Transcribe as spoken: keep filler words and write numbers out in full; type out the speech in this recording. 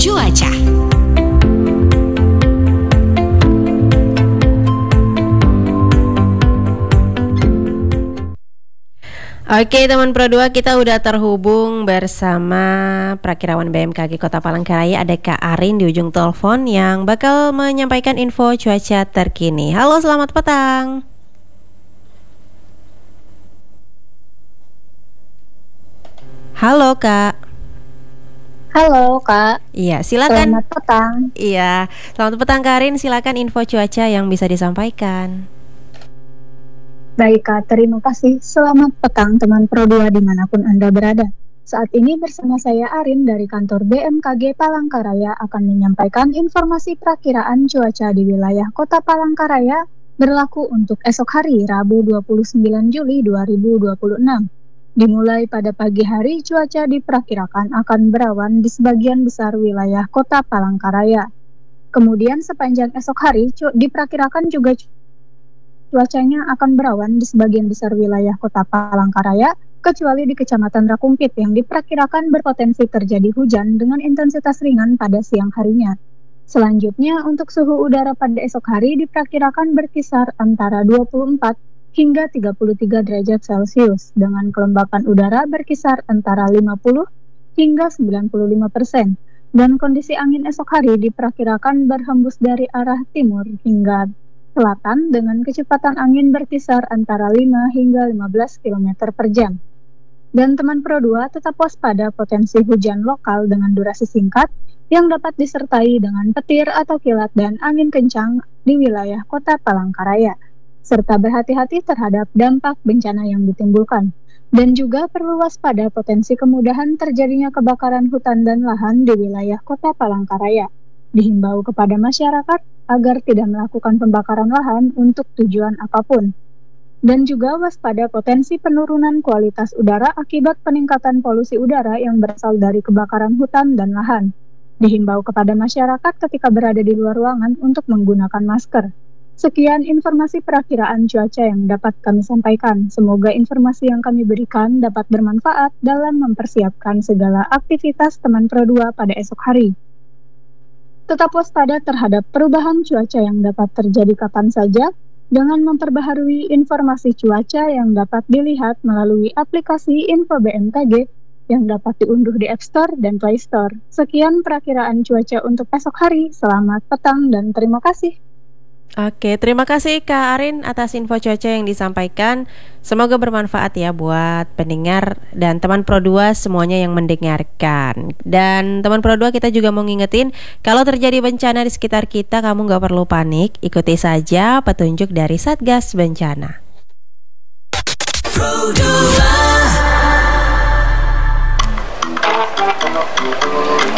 cuaca. Oke teman Pro dua, kita udah terhubung bersama Prakirawan B M K G Kota Palangkaraya. Ada Kak Arin di ujung telepon yang bakal menyampaikan info cuaca terkini. Halo, selamat petang. Halo Kak. Halo Kak. Iya, silakan. Selamat petang. Iya, selamat petang Kak Arin. Silakan info cuaca yang bisa disampaikan. Baik Kak, terima kasih. Selamat petang teman Pro dua dimanapun Anda berada. Saat ini bersama saya Arin dari kantor B M K G Palangkaraya akan menyampaikan informasi perakiraan cuaca di wilayah Kota Palangkaraya berlaku untuk esok hari Rabu dua puluh sembilan Juli dua ribu dua puluh enam. Dimulai pada pagi hari, cuaca diperkirakan akan berawan di sebagian besar wilayah Kota Palangkaraya. Kemudian sepanjang esok hari cu- diperkirakan juga cuacanya akan berawan di sebagian besar wilayah Kota Palangkaraya, kecuali di Kecamatan Rakumpit yang diperkirakan berpotensi terjadi hujan dengan intensitas ringan pada siang harinya. Selanjutnya, untuk suhu udara pada esok hari diperkirakan berkisar antara dua puluh empat hingga tiga puluh tiga derajat Celcius, dengan kelembapan udara berkisar antara lima puluh hingga sembilan puluh lima persen. Dan kondisi angin esok hari diperkirakan berhembus dari arah timur hingga selatan dengan kecepatan angin berkisar antara lima hingga lima belas kilometer per jam. Dan teman Pro dua tetap waspada potensi hujan lokal dengan durasi singkat yang dapat disertai dengan petir atau kilat dan angin kencang di wilayah Kota Palangkaraya, serta berhati-hati terhadap dampak bencana yang ditimbulkan. Dan juga perlu waspada potensi kemudahan terjadinya kebakaran hutan dan lahan di wilayah Kota Palangkaraya. Dihimbau kepada masyarakat agar tidak melakukan pembakaran lahan untuk tujuan apapun. Dan juga waspada potensi penurunan kualitas udara akibat peningkatan polusi udara yang berasal dari kebakaran hutan dan lahan. Dihimbau kepada masyarakat ketika berada di luar ruangan untuk menggunakan masker. Sekian informasi perakiraan cuaca yang dapat kami sampaikan. Semoga informasi yang kami berikan dapat bermanfaat dalam mempersiapkan segala aktivitas teman Pro dua pada esok hari. Tetap waspada terhadap perubahan cuaca yang dapat terjadi kapan saja dengan memperbaharui informasi cuaca yang dapat dilihat melalui aplikasi Info B M K G yang dapat diunduh di App Store dan Play Store. Sekian perakiraan cuaca untuk esok hari. Selamat petang dan terima kasih. Oke, terima kasih Kak Arin atas info cuaca yang disampaikan. Semoga bermanfaat ya buat pendengar dan teman Pro dua semuanya yang mendengarkan. Dan teman Pro dua, kita juga mau ngingetin, kalau terjadi bencana di sekitar kita, kamu gak perlu panik. Ikuti saja petunjuk dari Satgas Bencana. Pro dua.